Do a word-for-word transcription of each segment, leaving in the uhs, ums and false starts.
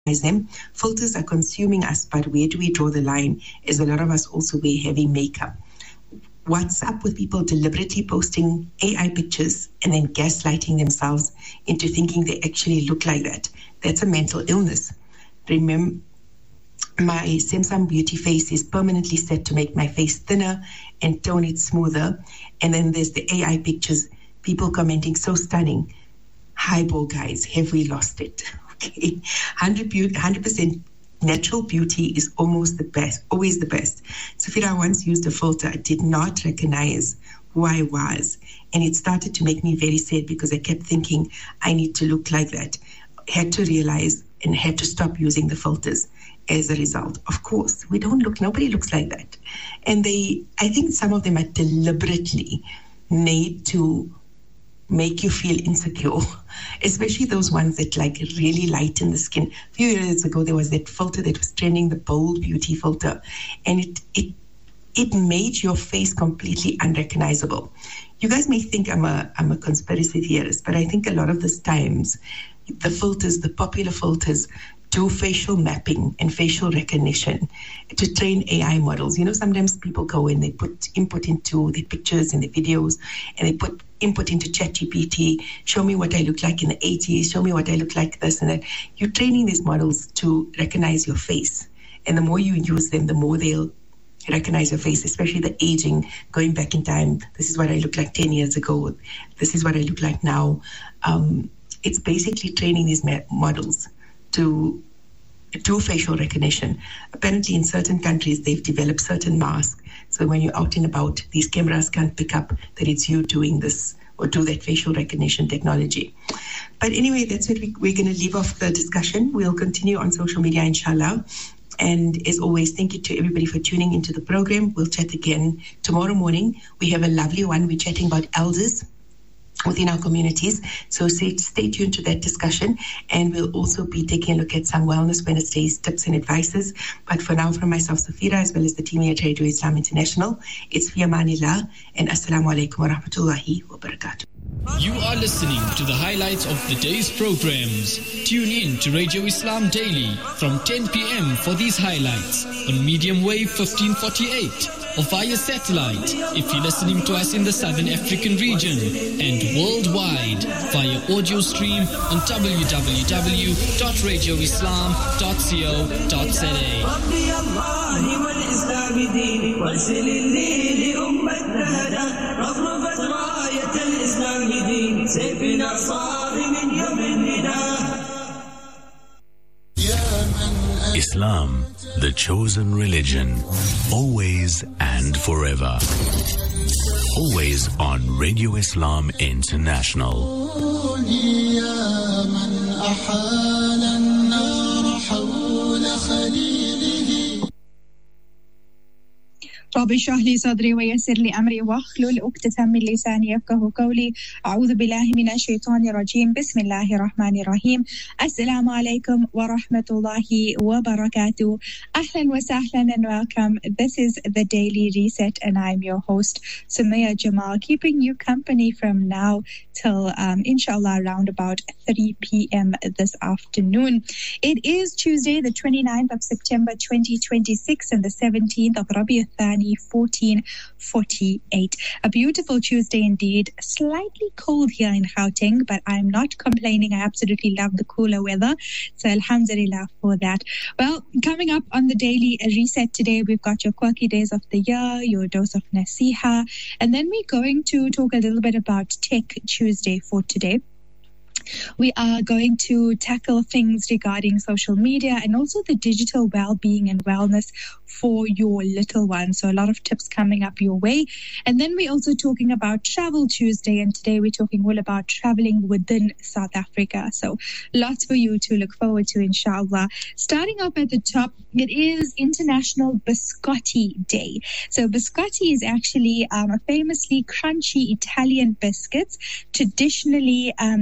them. Filters are consuming us, but where do we draw the line? As a lot of us also wear heavy makeup. What's up with people deliberately posting A I pictures and then gaslighting themselves into thinking they actually look like that? That's a mental illness. Remember, my Samsung Beauty face is permanently set to make my face thinner and tone it smoother. And then there's the A I pictures, people commenting, so stunning. Hi, Bo guys, have we lost it? Okay, one hundred percent natural beauty is almost the best, always the best. Safira once used a filter. I did not recognize who I was. And it started to make me very sad because I kept thinking I need to look like that. Had to realize and had to stop using the filters as a result. Of course, we don't look, nobody looks like that. And they, I think some of them are deliberately made to make you feel insecure, especially those ones that like really lighten the skin. A few years ago, there was that filter that was trending, the Bold Beauty filter, and it it it made your face completely unrecognizable. You guys may think I'm a I'm a conspiracy theorist, but I think a lot of these times, the filters, the popular filters, do facial mapping and facial recognition to train A I models. You know, sometimes people go and they put input into the pictures and the videos, and they put input into ChatGPT, show me what I look like in the eighties, show me what I look like this and that. You're training these models to recognize your face. And the more you use them, the more they'll recognize your face, especially the aging, going back in time. This is what I look like ten years ago. This is what I look like now. Um, it's basically training these ma- models to do facial recognition. Apparently in certain countries, they've developed certain masks. So when you're out and about, these cameras can't pick up that it's you doing this or do that facial recognition technology. But anyway, that's what we, we're going to leave off the discussion. We'll continue on social media, inshallah. And as always, thank you to everybody for tuning into the program. We'll chat again tomorrow morning. We have a lovely one. We're chatting about elders within our communities. So stay, stay tuned to that discussion. And we'll also be taking a look at some Wellness Wednesdays tips and advices. But for now, from myself, Safira, as well as the team here at Radio Islam International, it's Fi Amanillah and Assalamu alaikum wa rahmatullahi wa barakatuh. You are listening to the highlights of the day's programs. Tune in to Radio Islam Daily from ten p.m. for these highlights on medium wave fifteen forty-eight or via satellite if you're listening to us in the Southern African region, and worldwide via audio stream on w w w dot radio islam dot co dot z a. Islam, the chosen religion, always and forever. Always on Radio Islam International. رب اشرح لي صدري ويسر لي أمري واحلل عقدة من لساني يفقهوا قولي أعوذ بالله من الشيطان الرجيم بسم الله الرحمن الرحيم السلام عليكم ورحمة الله وبركاته أهلا وسهلا and welcome. This is the Daily Reset and I'm your host Sumaya Jamal, keeping you company from now till um, inshallah around about three p.m. this afternoon. It is Tuesday the twenty-ninth of September twenty twenty-six and the seventeenth of Rabi' al-Thani fourteen forty-eight. A beautiful Tuesday indeed. Slightly cold here in Gauteng, but I'm not complaining. I absolutely love the cooler weather. So alhamdulillah for that. Well, coming up on the Daily Reset today, we've got your quirky days of the year, your dose of nasiha, and then we're going to talk a little bit about Tech Tuesday for today. We are going to tackle things regarding social media and also the digital well-being and wellness for your little ones. So a lot of tips coming up your way. And then we're also talking about Travel Tuesday. And today we're talking all about traveling within South Africa. So lots for you to look forward to, inshallah. Starting off at the top, it is International Biscotti Day. So biscotti is actually um, a famously crunchy Italian biscuits, traditionally um, associated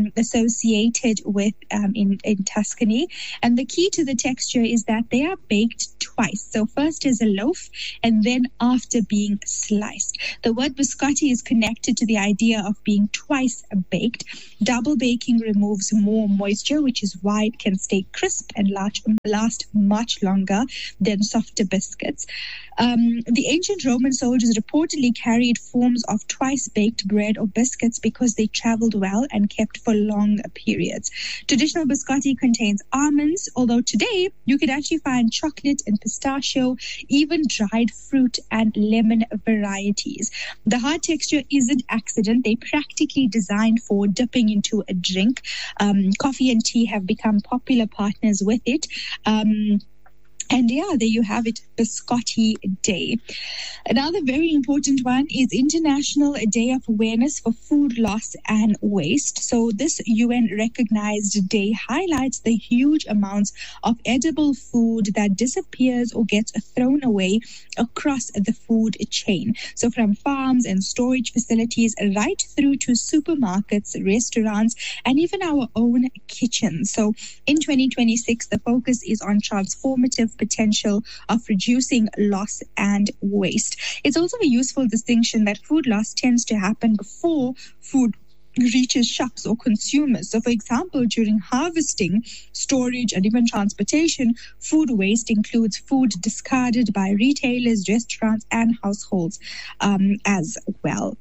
associated with um, in, in Tuscany. And the key to the texture is that they are baked twice. So first as a loaf and then after being sliced. The word biscotti is connected to the idea of being twice baked. Double baking removes more moisture, which is why it can stay crisp and last, last much longer than softer biscuits. Um, the ancient Roman soldiers reportedly carried forms of twice-baked bread or biscuits because they traveled well and kept for long periods. Traditional biscotti contains almonds, although today you could actually find chocolate and pistachio, even dried fruit and lemon varieties. The hard texture isn't accident. They practically designed for dipping into a drink. Um, coffee and tea have become popular partners with it. Um, And yeah, there you have it, Biscotti Day. Another very important one is International Day of Awareness for Food Loss and Waste. So this U N-recognized day highlights the huge amounts of edible food that disappears or gets thrown away across the food chain. So from farms and storage facilities right through to supermarkets, restaurants, and even our own kitchens. So in twenty twenty-six, the focus is on transformative potential of reducing loss and waste. It's also a useful distinction that food loss tends to happen before food reaches shops or consumers. So for example, during harvesting, storage, and even transportation, food waste includes food discarded by retailers, restaurants, and households um, as well.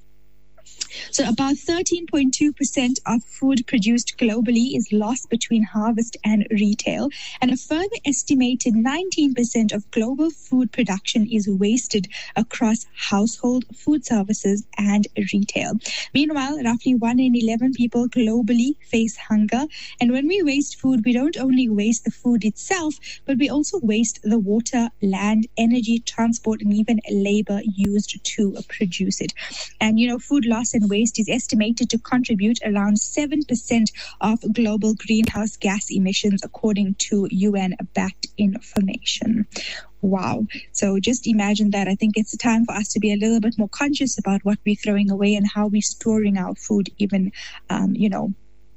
So about thirteen point two percent of food produced globally is lost between harvest and retail, and a further estimated nineteen percent of global food production is wasted across household, food services, and retail. Meanwhile, roughly one in eleven people globally face hunger, and when we waste food, we don't only waste the food itself, but we also waste the water, land, energy, transport, and even labor used to produce it. And, you know, food loss and waste is estimated to contribute around seven percent of global greenhouse gas emissions, according to U N-backed information. Wow. So just imagine that. I think it's time for us to be a little bit more conscious about what we're throwing away and how we're storing our food, even, um, you know,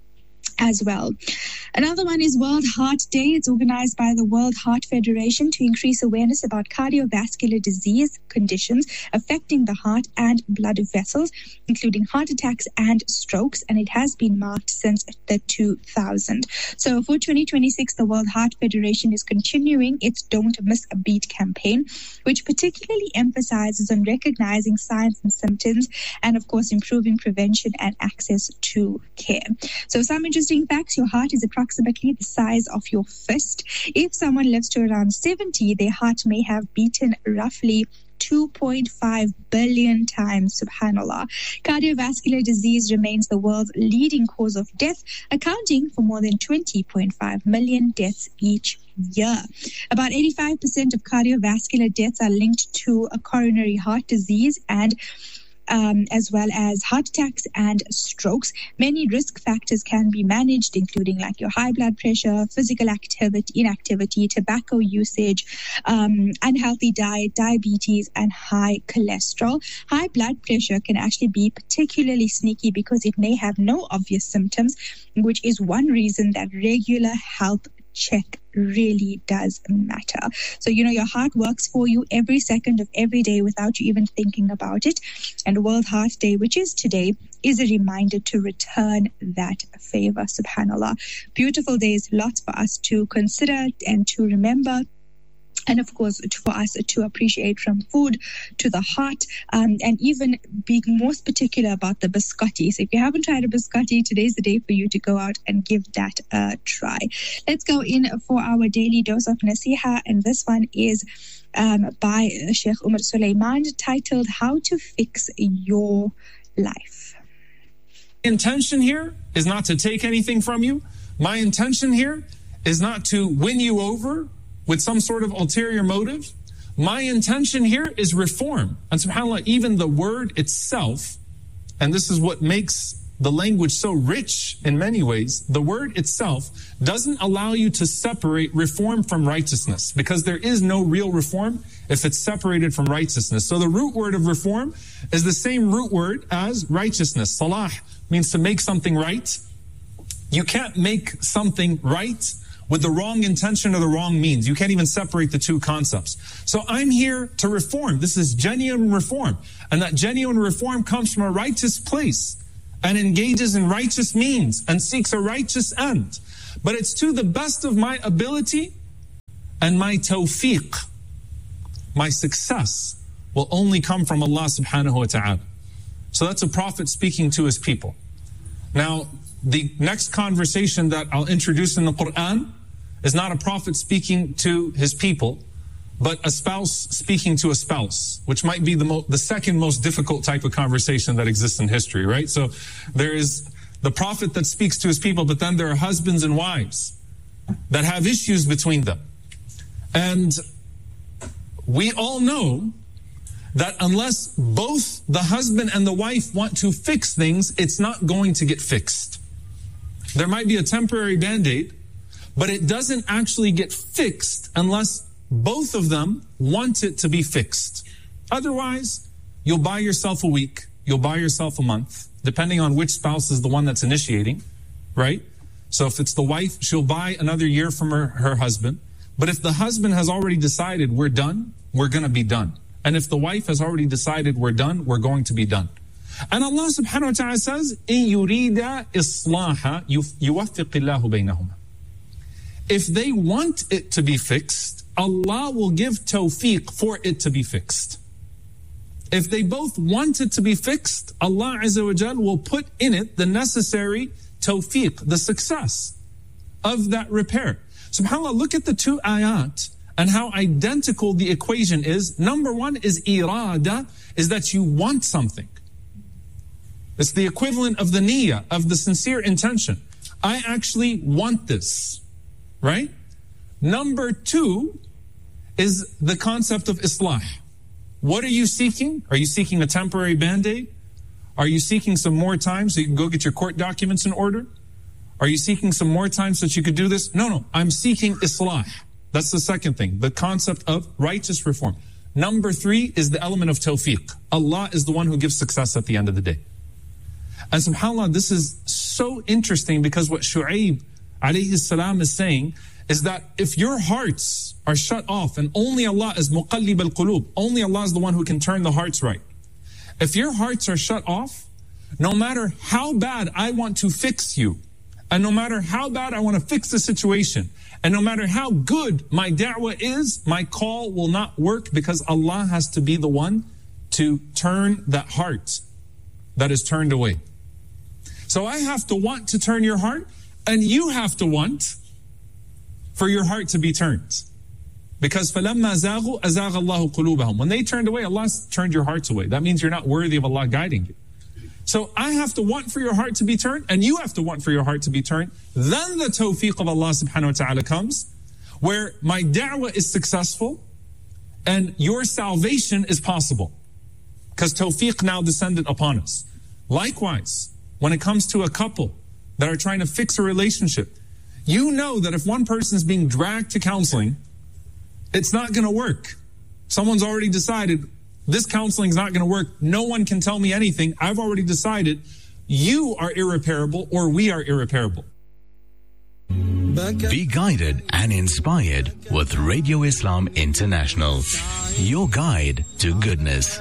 as well. Another one is World Heart Day. It's organized by the World Heart Federation to increase awareness about cardiovascular disease conditions affecting the heart and blood vessels, including heart attacks and strokes, and it has been marked since the two thousands. So for twenty twenty-six, the World Heart Federation is continuing its Don't Miss a Beat campaign, which particularly emphasizes on recognizing signs and symptoms and, of course, improving prevention and access to care. So some interesting facts: your heart is approximately the size of your fist. If someone lives to around seventy, their heart may have beaten roughly two point five billion times, subhanAllah. Cardiovascular disease remains the world's leading cause of death, accounting for more than twenty point five million deaths each year. About eighty-five percent of cardiovascular deaths are linked to a coronary heart disease and Um, as well as heart attacks and strokes. Many risk factors can be managed, including like your high blood pressure, physical activity, inactivity, tobacco usage, um, unhealthy diet, diabetes, and high cholesterol. High blood pressure can actually be particularly sneaky because it may have no obvious symptoms, which is one reason that regular health check really does matter. So, you know, your heart works for you every second of every day without you even thinking about it. And World Heart Day, which is today, is a reminder to return that favor, subhanAllah. Beautiful days, lots for us to consider and to remember. And of course, for us to appreciate, from food to the heart, um, and even being more particular about the biscotti. So if you haven't tried a biscotti, today's the day for you to go out and give that a try. Let's go in for our daily dose of nasiha, and this one is um, by Sheikh Umar Sulaiman, titled How to Fix Your Life. My intention here is not to take anything from you. My intention here is not to win you over with some sort of ulterior motive. My intention here is reform. And subhanAllah, even the word itself, and this is what makes the language so rich in many ways, the word itself doesn't allow you to separate reform from righteousness, because there is no real reform if it's separated from righteousness. So the root word of reform is the same root word as righteousness. Salah means to make something right. You can't make something right with the wrong intention or the wrong means. You can't even separate the two concepts. So I'm here to reform. This is genuine reform. And that genuine reform comes from a righteous place and engages in righteous means and seeks a righteous end. But it's to the best of my ability, and my tawfiq, my success, will only come from Allah subhanahu wa ta'ala. So that's a prophet speaking to his people. Now, the next conversation that I'll introduce in the Quran is not a prophet speaking to his people, but a spouse speaking to a spouse, which might be the, mo- the second most difficult type of conversation that exists in history, right? So there is the prophet that speaks to his people, but then there are husbands and wives that have issues between them. And we all know that unless both the husband and the wife want to fix things, it's not going to get fixed. There might be a temporary band-aid, but it doesn't actually get fixed unless both of them want it to be fixed. Otherwise, you'll buy yourself a week, you'll buy yourself a month, depending on which spouse is the one that's initiating, right? So if it's the wife, she'll buy another year from her, her husband. But if the husband has already decided we're done, we're going to be done. And if the wife has already decided we're done, we're going to be done. And Allah subhanahu wa ta'ala says, إِن يُرِيدَ إِصْلَاحًا يُوَفِّقِ اللَّهُ بَيْنَهُمَا. If they want it to be fixed, Allah will give tawfiq for it to be fixed. If they both want it to be fixed, Allah Azza wa Jal will put in it the necessary tawfiq, the success of that repair. SubhanAllah, look at the two ayat and how identical the equation is. Number one is irada, is that you want something. It's the equivalent of the niyyah, of the sincere intention. I actually want this, right? Number two is the concept of islah. What are you seeking? Are you seeking a temporary band-aid? Are you seeking some more time so you can go get your court documents in order? Are you seeking some more time so that you could do this? No, no, I'm seeking islah. That's the second thing, the concept of righteous reform. Number three is the element of tawfiq. Allah is the one who gives success at the end of the day. And subhanAllah, this is so interesting because what Shu'aib alayhi salam is saying is that if your hearts are shut off and only Allah is muqallib al-qulub, only Allah is the one who can turn the hearts right. If your hearts are shut off, no matter how bad I want to fix you, and no matter how bad I want to fix the situation, and no matter how good my da'wah is, my call will not work because Allah has to be the one to turn that heart that is turned away. So I have to want to turn your heart, and you have to want for your heart to be turned. Because فَلَمَّا زَاغُوا أَزَاغَ اللَّهُ قُلُوبَهُم. When they turned away, Allah turned your hearts away. That means you're not worthy of Allah guiding you. So I have to want for your heart to be turned, and you have to want for your heart to be turned. Then the tawfiq of Allah subhanahu wa ta'ala comes, where my da'wah is successful, and your salvation is possible. Because tawfiq now descended upon us. Likewise, when it comes to a couple that are trying to fix a relationship, you know that if one person is being dragged to counseling, it's not going to work. Someone's already decided, this counseling is not going to work. No one can tell me anything. I've already decided you are irreparable or we are irreparable. Be guided and inspired with Radio Islam International, your guide to goodness.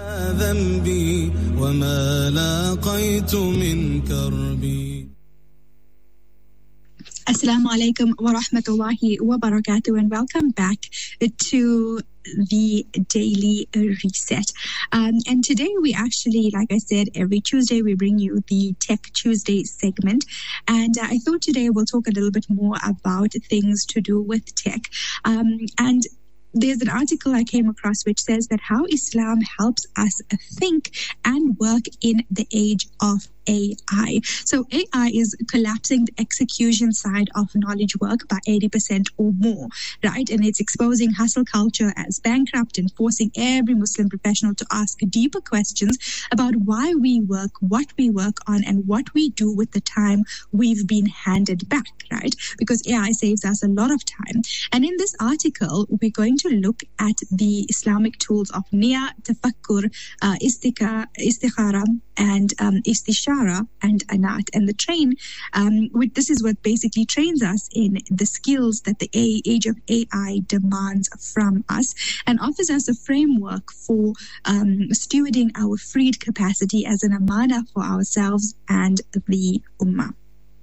Assalamu alaikum wa rahmatullahi wa barakatuh, and welcome back to the Daily Reset. Um, and today we actually, like I said, every Tuesday we bring you the Tech Tuesday segment. And uh, I thought today we'll talk a little bit more about things to do with tech. Um, and there's an article I came across which says that how Islam helps us think and work in the age of A I. So A I is collapsing the execution side of knowledge work by eighty percent or more, right? And it's exposing hustle culture as bankrupt and forcing every Muslim professional to ask deeper questions about why we work, what we work on, and what we do with the time we've been handed back, right? Because A I saves us a lot of time. And in this article, we're going to look at the Islamic tools of Nia, Tafakkur, uh, Istika, Istikhara, and um, istishara and anat. And the train, um, with, this is what basically trains us in the skills that the a- age of A I demands from us, and offers us a framework for um, stewarding our freed capacity as an amana for ourselves and the ummah.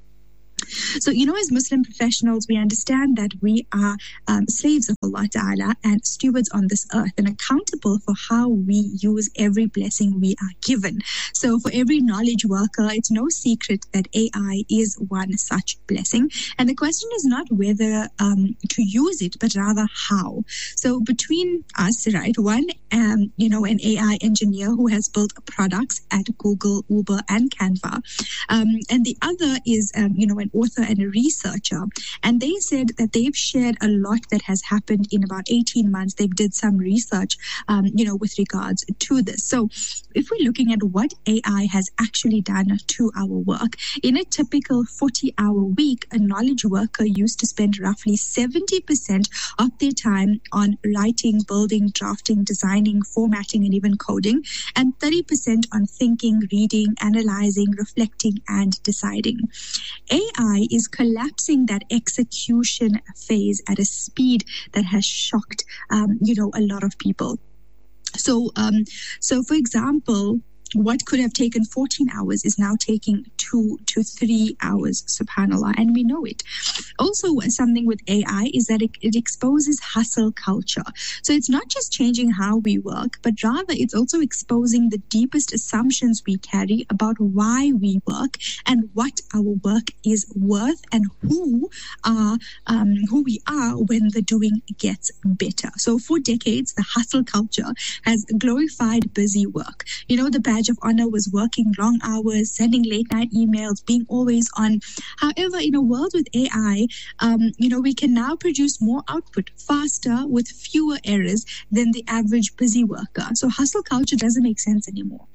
So, you know, as Muslim professionals, we understand that we are um, slaves of Allah Ta'ala and stewards on this earth and accountable for how we use every blessing we are given. So for every knowledge worker, it's no secret that A I is one such blessing. And the question is not whether um, to use it, but rather how. So between us, right, one, um, you know, an A I engineer who has built products at Google, Uber, and Canva. Um, and the other is, um, you know, an author and a researcher, and they said that they've shared a lot that has happened in about eighteen months. They did some research, um, you know, with regards to this. So if we're looking at what A I has actually done to our work, in a typical forty-hour week, a knowledge worker used to spend roughly seventy percent of their time on writing, building, drafting, designing, formatting, and even coding, and thirty percent on thinking, reading, analyzing, reflecting, and deciding. A I is collapsing that execution phase at a speed that has shocked, um, you know, a lot of people. So, um, so for example, what could have taken fourteen hours is now taking two to three hours, subhanAllah, and we know it. Also, something with A I is that it, it exposes hustle culture. So it's not just changing how we work, but rather it's also exposing the deepest assumptions we carry about why we work and what our work is worth and who are um, who we are when the doing gets better. So for decades, the hustle culture has glorified busy work. You know, the badge of honor was working long hours, sending late night emails, being always on. However, in a world with A I, um, you know, we can now produce more output faster with fewer errors than the average busy worker. So hustle culture doesn't make sense anymore.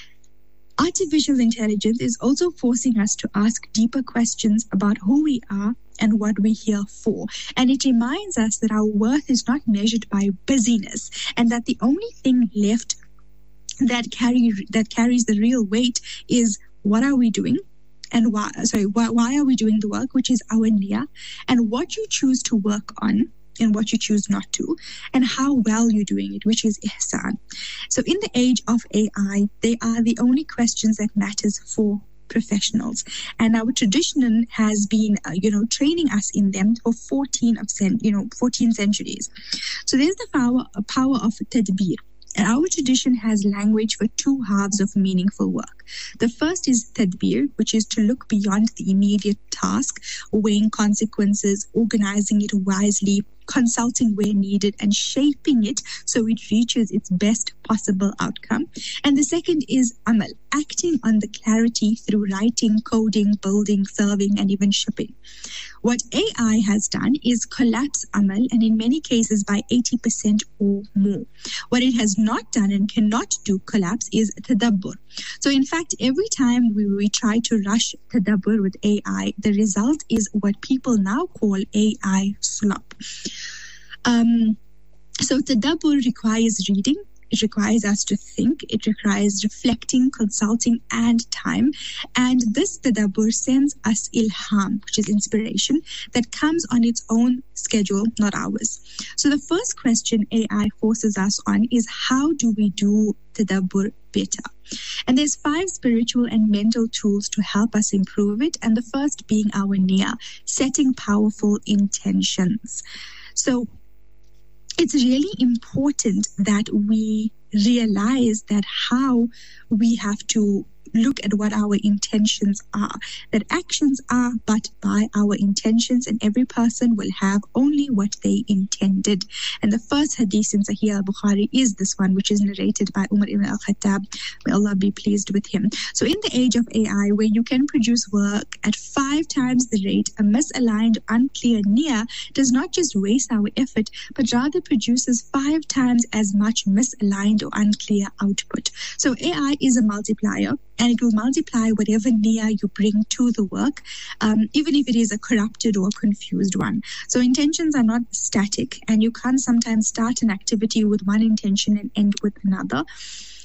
Artificial intelligence is also forcing us to ask deeper questions about who we are and what we're here for. And it reminds us that our worth is not measured by busyness, and that the only thing left that carry that carries the real weight is what are we doing, and why sorry why, why are we doing the work, which is our niyyah, and what you choose to work on and what you choose not to, and how well you're doing it, which is ihsan. So in the age of A I, they are the only questions that matters for professionals, and our tradition has been uh, you know training us in them for fourteen of cent- you know fourteen centuries. So there's the power power of tadbir. And our tradition has language for two halves of meaningful work. The first is tadbir, which is to look beyond the immediate task, weighing consequences, organizing it wisely, consulting where needed, and shaping it so it reaches its best possible outcome. And the second is amal, acting on the clarity through writing, coding, building, serving, and even shipping. What A I has done is collapse amal, and in many cases by eighty percent or more. What it has not done and cannot do collapse is tadabbur. So in fact, every time we, we try to rush tadabbur with A I, the result is what people now call A I slop. Um, so tadabbur requires reading. It requires us to think. It requires reflecting, consulting, and time. And this tadabbur sends us ilham, which is inspiration, that comes on its own schedule, not ours. So the first question A I forces us on is, how do we do tadabbur better? And there's five spiritual and mental tools to help us improve it. And the first being our niyyah, setting powerful intentions. So it's really important that we realize that how we have to look at what our intentions are, that actions are but by our intentions, and every person will have only what they intended. And the first hadith in Sahih al-Bukhari is this one, which is narrated by Umar ibn al-Khattab. May Allah be pleased with him. So in the age of A I, where you can produce work at five times the rate, a misaligned, unclear niyyah does not just waste our effort, but rather produces five times as much misaligned or unclear output. So A I is a multiplier, and it will multiply whatever niyyah you bring to the work, um, even if it is a corrupted or confused one. So intentions are not static, and you can't sometimes start an activity with one intention and end with another.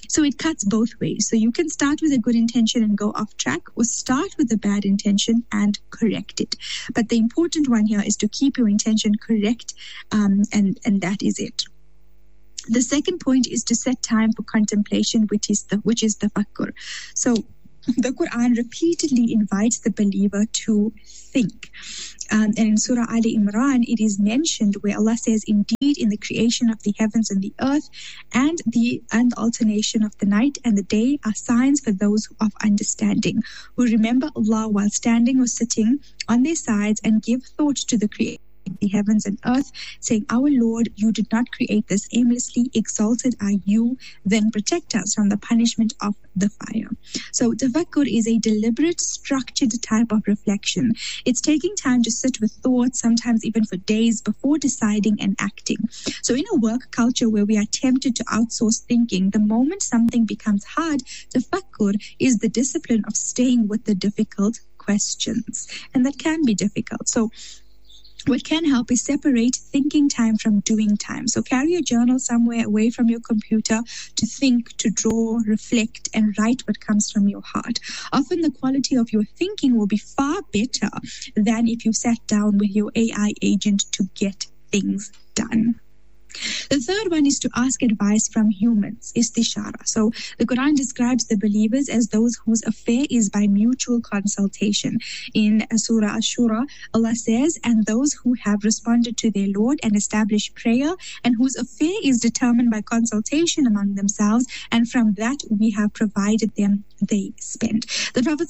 So it cuts both ways. So you can start with a good intention and go off track, or start with a bad intention and correct it. But the important one here is to keep your intention correct, um, and, and that is it. The second point is to set time for contemplation, which is the which is tafakkur. So the Quran repeatedly invites the believer to think. Um, and in Surah Ali Imran, it is mentioned where Allah says, indeed, in the creation of the heavens and the earth and the and the alternation of the night and the day are signs for those of understanding, who remember Allah while standing or sitting on their sides and give thought to the creation of the heavens and earth, saying, our Lord, you did not create this aimlessly. Exalted are you, then protect us from the punishment of the fire. So tafakkur is a deliberate, structured type of reflection. It's taking time to sit with thoughts, sometimes even for days, before deciding and acting. So in a work culture where we are tempted to outsource thinking, the moment something becomes hard, tafakkur is the discipline of staying with the difficult questions. And that can be difficult. So what can help is separate thinking time from doing time. So carry a journal somewhere away from your computer to think, to draw, reflect, and write what comes from your heart. Often the quality of your thinking will be far better than if you sat down with your A I agent to get things done. The third one is to ask advice from humans, istishara. So the Quran describes the believers as those whose affair is by mutual consultation. In Surah Ash-Shura, Allah says, and those who have responded to their Lord and established prayer, and whose affair is determined by consultation among themselves, and from that we have provided them, they spend. The Prophet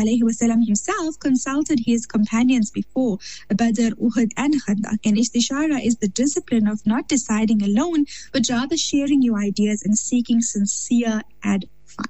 ﷺ himself consulted his companions before Badr, Uhud, and Khandaq. And istishara is the discipline of not deciding alone, but rather sharing your ideas and seeking sincere advice.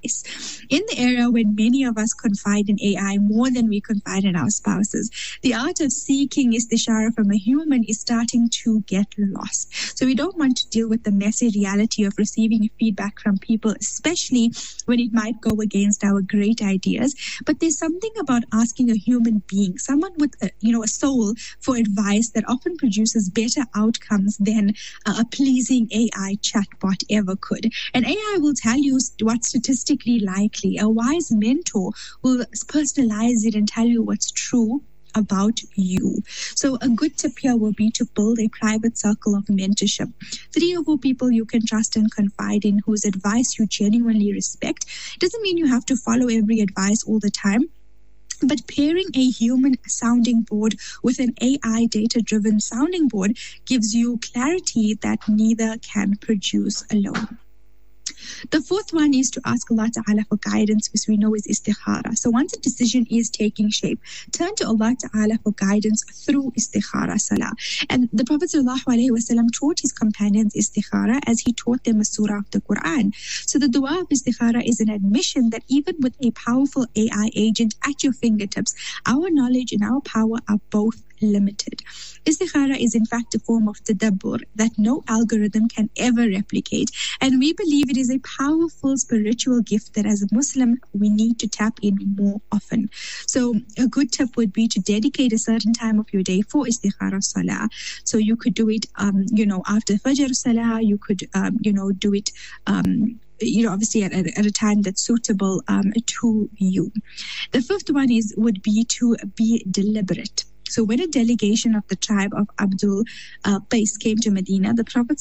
In the era when many of us confide in A I more than we confide in our spouses, the art of seeking istishara from a human is starting to get lost. So we don't want to deal with the messy reality of receiving feedback from people, especially when it might go against our great ideas. But there's something about asking a human being, someone with a, you know, a soul, for advice that often produces better outcomes than uh, a pleasing A I chatbot ever could. And A I will tell you what statistics Statistically likely. A wise mentor will personalize it and tell you what's true about you. So a good tip here will be to build a private circle of mentorship. Three or four people you can trust and confide in, whose advice you genuinely respect. It doesn't mean you have to follow every advice all the time, but pairing a human sounding board with an A I data-driven sounding board gives you clarity that neither can produce alone. The fourth one is to ask Allah Ta'ala for guidance, which we know is istikhara. So once a decision is taking shape, turn to Allah Ta'ala for guidance through istikhara salah. And the Prophet ﷺ taught his companions istikhara as he taught them a surah of the Quran. So the dua of istikhara is an admission that even with a powerful A I agent at your fingertips, our knowledge and our power are both limited. Istikhara is in fact a form of tadabbur that no algorithm can ever replicate, and we believe it is a powerful spiritual gift that as a Muslim we need to tap in more often. So a good tip would be to dedicate a certain time of your day for istikhara salah. So you could do it um, you know after Fajr salah, you could um, you know do it um, you know, obviously at, at a time that's suitable um, to you. The fifth one is would be to be deliberate. So when a delegation of the tribe of Abdul uh, Qais came to Medina, the Prophet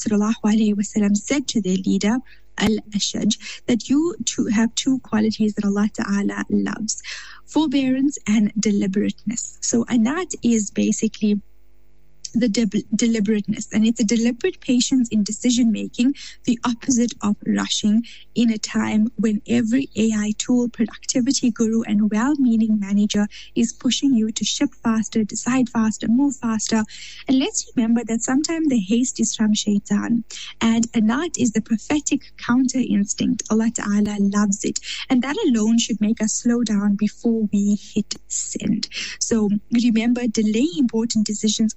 ﷺ said to their leader, Al-Ashaj, that you two have two qualities that Allah Ta'ala loves: forbearance and deliberateness. So anat is basically the de- deliberateness, and it's a deliberate patience in decision making, the opposite of rushing, in a time when every A I tool, productivity guru, and well-meaning manager is pushing you to ship faster, decide faster, move faster. And let's remember that sometimes the haste is from shaitan, and anat is the prophetic counter instinct. Allah Ta'ala loves it, and that alone should make us slow down before we hit send. So remember, delay important decisions until after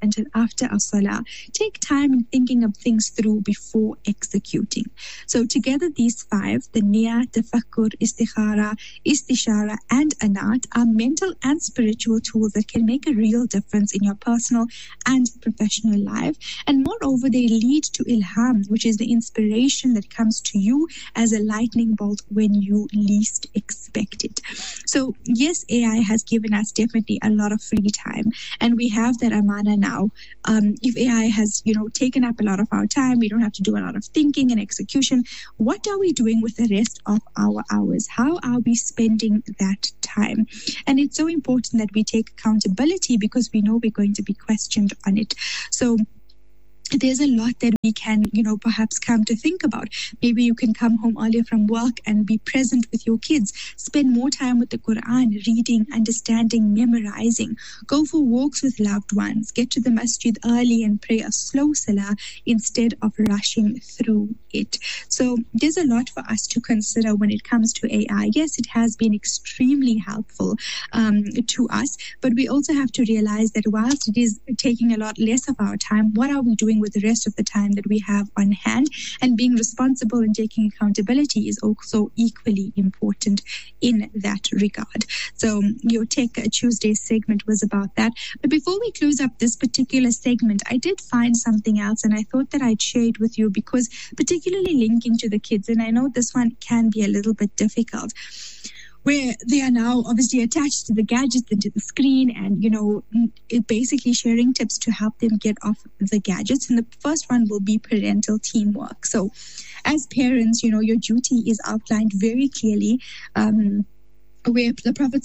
after as-salah. Take time in thinking of things through before executing. So together these five, the niyah, tafakkur, istikhara, istishara and anat, are mental and spiritual tools that can make a real difference in your personal and professional life. And moreover, they lead to ilham, which is the inspiration that comes to you as a lightning bolt when you least expect it. So yes, A I has given us definitely a lot of free time, and we have that amana now. Um, if A I has, you know, taken up a lot of our time, we don't have to do a lot of thinking and execution. What are we doing with the rest of our hours? How are we spending that time? And it's so important that we take accountability, because we know we're going to be questioned on it. So there's a lot that we can, you know, perhaps come to think about. Maybe you can come home earlier from work and be present with your kids. Spend more time with the Quran, reading, understanding, memorizing. Go for walks with loved ones. Get to the masjid early and pray a slow salah instead of rushing through it. So there's a lot for us to consider when it comes to A I. Yes, it has been extremely helpful um, to us, but we also have to realize that whilst it is taking a lot less of our time, what are we doing with the rest of the time that we have on hand? And being responsible and taking accountability is also equally important in that regard. So your Tech Tuesday segment was about that. But before we close up this particular segment, I did find something else, and I thought that I'd share it with you, because particularly linking to the kids, and I know this one can be a little bit difficult, where they are now obviously attached to the gadgets and to the screen, and, you know, basically sharing tips to help them get off the gadgets. And the first one will be parental teamwork. So as parents, you know, your duty is outlined very clearly, um, where the Prophet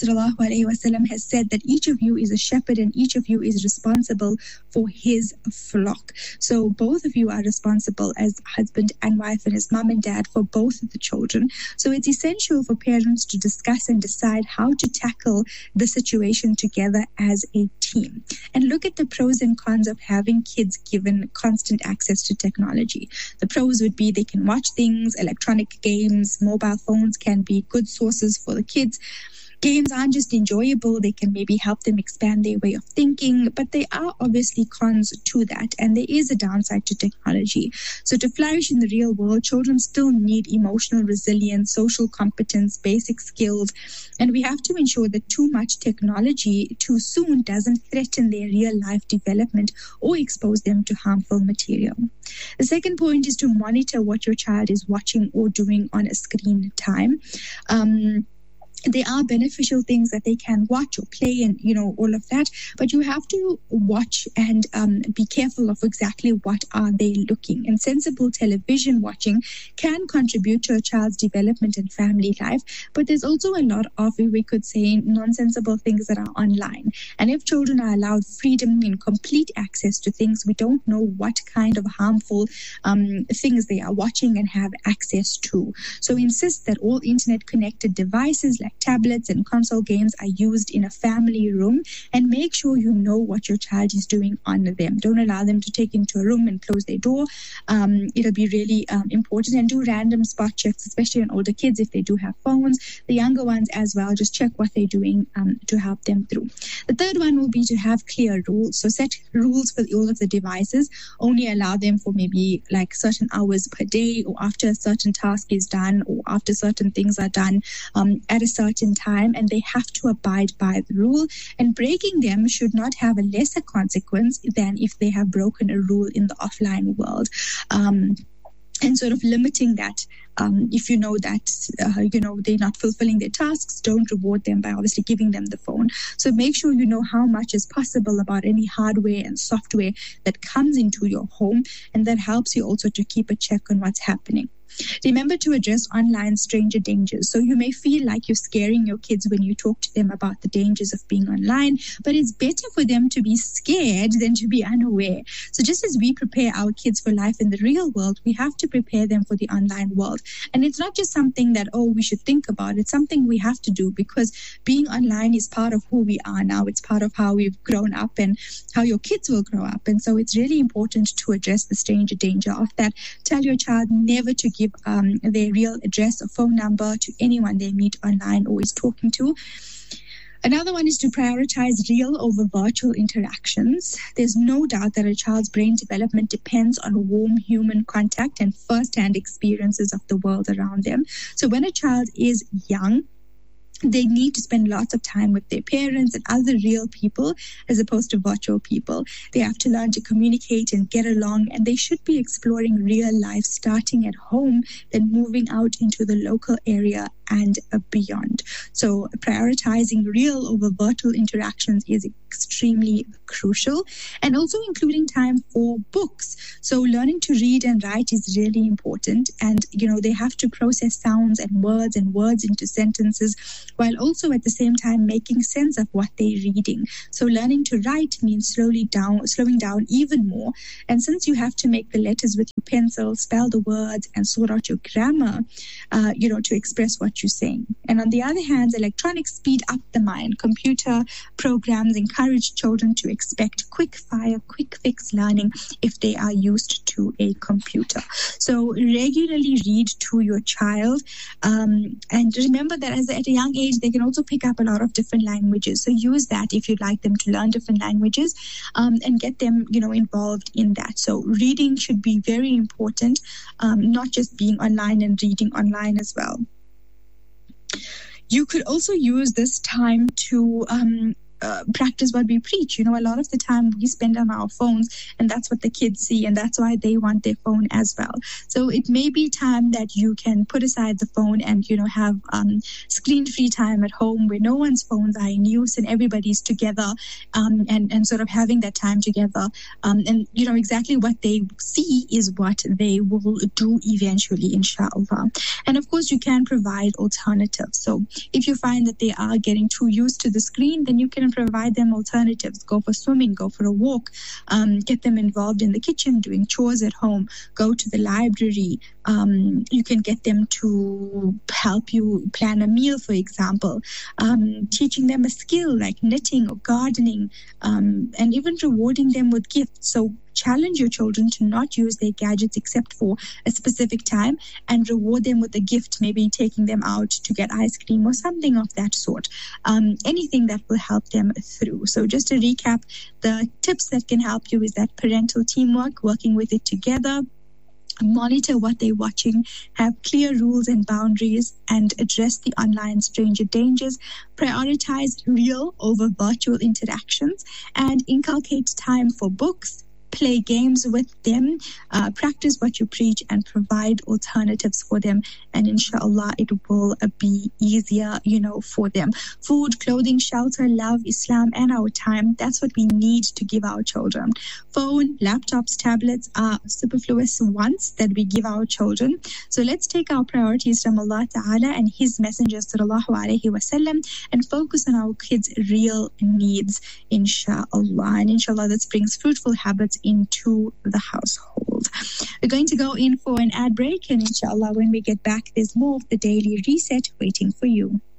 ﷺ has said that each of you is a shepherd and each of you is responsible for his flock. So both of you are responsible as husband and wife and as mom and dad for both of the children. So it's essential for parents to discuss and decide how to tackle the situation together as a team. And look at the pros and cons of having kids given constant access to technology. The pros would be they can watch things, electronic games, mobile phones can be good sources for the kids. Games aren't just enjoyable, they can maybe help them expand their way of thinking, but there are obviously cons to that, and there is a downside to technology. So to flourish in the real world, children still need emotional resilience, social competence, basic skills, and we have to ensure that too much technology too soon doesn't threaten their real life development or expose them to harmful material. The second point is to monitor what your child is watching or doing on a screen time. Um, There are beneficial things that they can watch or play and, you know, all of that. But you have to watch and um, be careful of exactly what are they looking. And sensible television watching can contribute to a child's development and family life. But there's also a lot of, we could say, nonsensible things that are online. And if children are allowed freedom and complete access to things, we don't know what kind of harmful um, things they are watching and have access to. So insist that all internet-connected devices like tablets and console games are used in a family room, and make sure you know what your child is doing on them. Don't allow them to take into a room and close their door. Um, it'll be really um, important, and do random spot checks, especially on older kids if they do have phones. The younger ones as well, just check what they're doing um, to help them through. The third one will be to have clear rules. So set rules for all of the devices. Only allow them for maybe like certain hours per day, or after a certain task is done, or after certain things are done um, at a certain time, and they have to abide by the rule, and breaking them should not have a lesser consequence than if they have broken a rule in the offline world. Um, and sort of limiting that, um, if you know that, uh, you know, they're not fulfilling their tasks, don't reward them by obviously giving them the phone. So make sure you know how much is possible about any hardware and software that comes into your home, and that helps you also to keep a check on what's happening. Remember to address online stranger dangers. So you may feel like you're scaring your kids when you talk to them about the dangers of being online, but it's better for them to be scared than to be unaware. So just as we prepare our kids for life in the real world, we have to prepare them for the online world. And it's not just something that, oh, we should think about. It's something we have to do, because being online is part of who we are now. It's part of how we've grown up and how your kids will grow up. And so it's really important to address the stranger danger of that. Tell your child never to give um, their real address or phone number to anyone they meet online or is talking to. Another one is to prioritize real over virtual interactions. There's no doubt that a child's brain development depends on warm human contact and first-hand experiences of the world around them. So when a child is young, they need to spend lots of time with their parents and other real people as opposed to virtual people. They have to learn to communicate and get along, and they should be exploring real life starting at home, then moving out into the local area and beyond. So prioritizing real over virtual interactions is extremely crucial, and also including time for books. So learning to read and write is really important, and you know they have to process sounds and words and words into sentences, while also at the same time making sense of what they're reading. So learning to write means slowly down, slowing down even more. And since you have to make the letters with your pencil, spell the words, and sort out your grammar, uh, you know, to express what you're saying. And on the other hand, electronics speed up the mind. Computer programs encourage children to expect quick fire, quick fix learning if they are used to a computer. So regularly read to your child, um, and remember that as at a young age, they can also pick up a lot of different languages. So use that if you'd like them to learn different languages, um, and get them, you know, involved in that. So reading should be very important, um, not just being online and reading online as well. You could also use this time to um, Uh, practice what we preach. You know, a lot of the time we spend on our phones, and that's what the kids see, and that's why they want their phone as well. So it may be time that you can put aside the phone and, you know, have um, screen-free time at home where no one's phones are in use and everybody's together, um, and, and sort of having that time together. Um, and, you know, exactly what they see is what they will do eventually, inshallah. And of course, you can provide alternatives. So if you find that they are getting too used to the screen, then you can provide them alternatives. Go for swimming, go for a walk, um, get them involved in the kitchen, doing chores at home, go to the library. Um, you can get them to help you plan a meal, for example, um, teaching them a skill like knitting or gardening, um, and even rewarding them with gifts. So challenge your children to not use their gadgets except for a specific time, and reward them with a gift, maybe taking them out to get ice cream or something of that sort. Um, anything that will help them through. So just to recap, the tips that can help you is that parental teamwork, working with it together, monitor what they're watching, have clear rules and boundaries, and address the online stranger dangers, prioritize real over virtual interactions, and inculcate time for books, play games with them, uh, practice what you preach, and provide alternatives for them. And inshallah, it will uh, be easier, you know, for them. Food, clothing, shelter, love, Islam, and our time. That's what we need to give our children. Phone, laptops, tablets are superfluous wants that we give our children. So let's take our priorities from Allah Ta'ala and His Messenger Sallallahu Alaihi Wasallam and focus on our kids' real needs, inshallah. And inshallah, this brings fruitful habits into the household. We're going to go in for an ad break, and inshallah when we get back, there's more of the Daily Reset waiting for you.